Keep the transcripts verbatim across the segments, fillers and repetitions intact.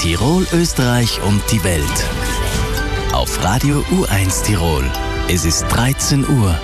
Tirol, Österreich und die Welt. Auf Radio U eins Tirol. Es ist dreizehn Uhr.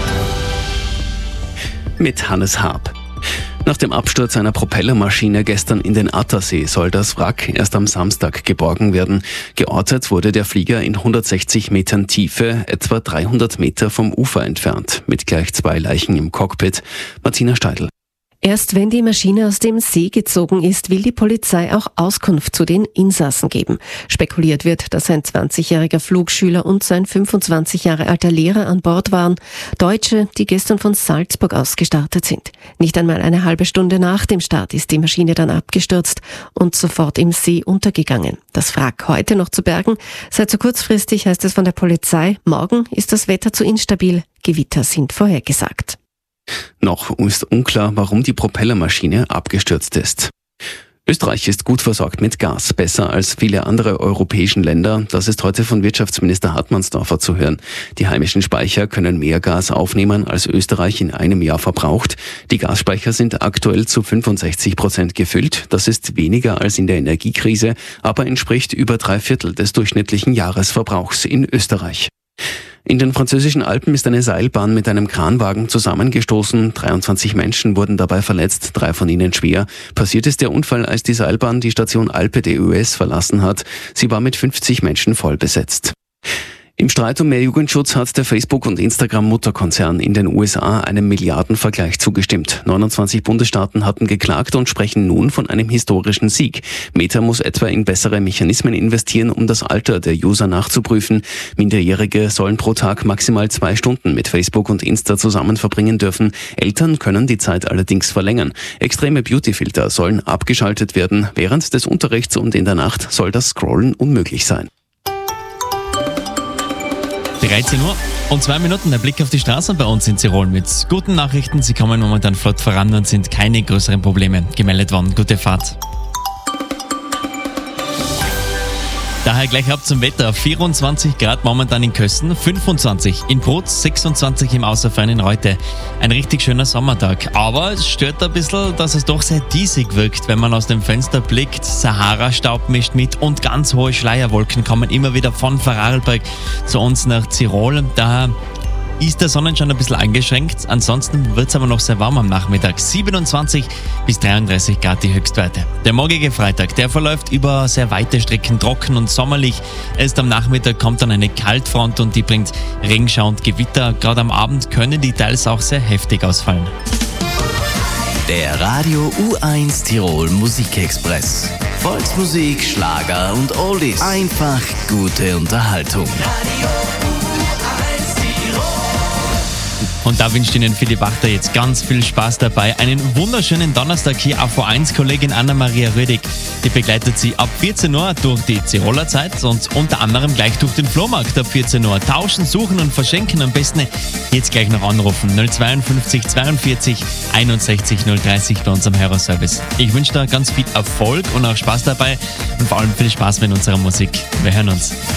Mit Hannes Haab. Nach dem Absturz einer Propellermaschine gestern in den Attersee soll das Wrack erst am Samstag geborgen werden. Geortet wurde der Flieger in hundertsechzig Metern Tiefe, etwa dreihundert Meter vom Ufer entfernt, mit gleich zwei Leichen im Cockpit. Martina Steidl. Erst wenn die Maschine aus dem See gezogen ist, will die Polizei auch Auskunft zu den Insassen geben. Spekuliert wird, dass ein zwanzigjähriger Flugschüler und sein fünfundzwanzig Jahre alter Lehrer an Bord waren. Deutsche, die gestern von Salzburg aus gestartet sind. Nicht einmal eine halbe Stunde nach dem Start ist die Maschine dann abgestürzt und sofort im See untergegangen. Das Wrack heute noch zu bergen sei zu kurzfristig, heißt es von der Polizei. Morgen ist das Wetter zu instabil. Gewitter sind vorhergesagt. Noch ist unklar, warum die Propellermaschine abgestürzt ist. Österreich ist gut versorgt mit Gas, besser als viele andere europäischen Länder. Das ist heute von Wirtschaftsminister Hartmannsdorfer zu hören. Die heimischen Speicher können mehr Gas aufnehmen, als Österreich in einem Jahr verbraucht. Die Gasspeicher sind aktuell zu fünfundsechzig Prozent gefüllt. Das ist weniger als in der Energiekrise, aber entspricht über drei Viertel des durchschnittlichen Jahresverbrauchs in Österreich. In den französischen Alpen ist eine Seilbahn mit einem Kranwagen zusammengestoßen. dreiundzwanzig Menschen wurden dabei verletzt, drei von ihnen schwer. Passiert ist der Unfall, als die Seilbahn die Station Alpe d'Huez verlassen hat. Sie war mit fünfzig Menschen voll besetzt. Im Streit um mehr Jugendschutz hat der Facebook- und Instagram-Mutterkonzern in den U S A einem Milliardenvergleich zugestimmt. neunundzwanzig Bundesstaaten hatten geklagt und sprechen nun von einem historischen Sieg. Meta muss etwa in bessere Mechanismen investieren, um das Alter der User nachzuprüfen. Minderjährige sollen pro Tag maximal zwei Stunden mit Facebook und Insta zusammen verbringen dürfen. Eltern können die Zeit allerdings verlängern. Extreme Beautyfilter sollen abgeschaltet werden. Während des Unterrichts und in der Nacht soll das Scrollen unmöglich sein. dreizehn Uhr und zwei Minuten, der Blick auf die Straßen bei uns in Tirol mit guten Nachrichten. Sie kommen momentan flott voran und sind keine größeren Probleme gemeldet worden. Gute Fahrt. Daher gleich ab zum Wetter. vierundzwanzig Grad momentan in Kössen, fünfundzwanzig in Brutz, sechsundzwanzig im außerfernen Reute. Ein richtig schöner Sommertag. Aber es stört ein bisschen, dass es doch sehr diesig wirkt, wenn man aus dem Fenster blickt. Sahara-Staub mischt mit und ganz hohe Schleierwolken kommen immer wieder von Vorarlberg zu uns nach Tirol. Daher ist der Sonnenschein ein bisschen eingeschränkt. Ansonsten wird es aber noch sehr warm am Nachmittag. siebenundzwanzig bis dreiunddreißig Grad die Höchstwerte. Der morgige Freitag, der verläuft über sehr weite Strecken trocken und sommerlich. Erst am Nachmittag kommt dann eine Kaltfront und die bringt Regenschau und Gewitter. Gerade am Abend können die teils auch sehr heftig ausfallen. Der Radio U eins Tirol Musikexpress. Volksmusik, Schlager und Oldies. Einfach gute Unterhaltung. Und da wünscht Ihnen Philipp Wachter jetzt ganz viel Spaß dabei. Einen wunderschönen Donnerstag hier auf U eins. Kollegin Anna-Maria Rödig, die begleitet Sie ab vierzehn Uhr durch die Tiroler Zeit und unter anderem gleich durch den Flohmarkt ab vierzehn Uhr. Tauschen, suchen und verschenken am besten jetzt gleich noch anrufen. null zweiundfünfzig zweiundvierzig einundsechzig null dreißig bei unserem Hörerservice. Ich wünsche da ganz viel Erfolg und auch Spaß dabei und vor allem viel Spaß mit unserer Musik. Wir hören uns.